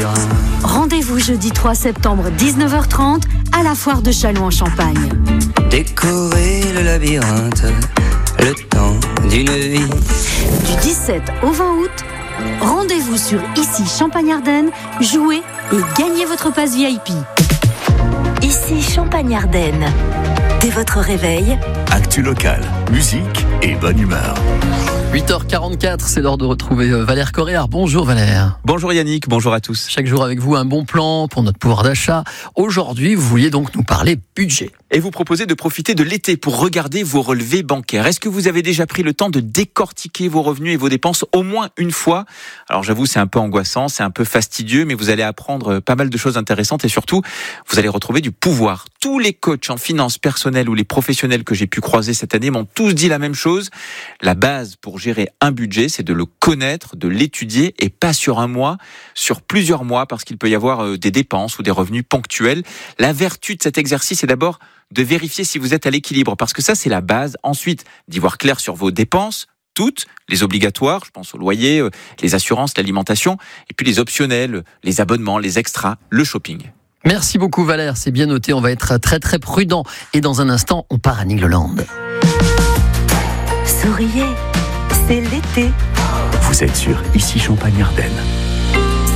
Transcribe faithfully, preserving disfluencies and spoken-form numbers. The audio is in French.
labyrinthe. Rendez-vous jeudi trois septembre, dix-neuf heures trente, à la foire de Châlons-en-Champagne. Décorer le labyrinthe, le temps d'une vie. Du dix-sept au vingt août, rendez-vous sur Ici Champagne-Ardenne, jouez et gagnez votre passe V I P. Ici Champagne-Ardenne. Dès votre réveil, actu locale, musique et bonne humeur. huit heures quarante-quatre, c'est l'heure de retrouver Valère Coréard. Bonjour Valère. Bonjour Yannick, bonjour à tous. Chaque jour avec vous, un bon plan pour notre pouvoir d'achat. Aujourd'hui, vous vouliez donc nous parler budget. Et vous proposez de profiter de l'été pour regarder vos relevés bancaires. Est-ce que vous avez déjà pris le temps de décortiquer vos revenus et vos dépenses au moins une fois ? Alors j'avoue, c'est un peu angoissant, c'est un peu fastidieux, mais vous allez apprendre pas mal de choses intéressantes et surtout, vous allez retrouver du pouvoir. Tous les coachs en finances personnelles ou les professionnels que j'ai pu croiser cette année m'ont tous dit la même chose. La base pour gérer un budget, c'est de le connaître, de l'étudier et pas sur un mois, sur plusieurs mois, parce qu'il peut y avoir des dépenses ou des revenus ponctuels. La vertu de cet exercice est d'abord de vérifier si vous êtes à l'équilibre, parce que ça, c'est la base. Ensuite, d'y voir clair sur vos dépenses, toutes, les obligatoires, je pense au loyer, les assurances, l'alimentation, et puis les optionnels, les abonnements, les extras, le shopping. Merci beaucoup Valère, c'est bien noté, on va être très très prudent. Et dans un instant, on part à Nigloland. souriez, c'est l'été. Vous êtes sur Ici Champagne-Ardenne.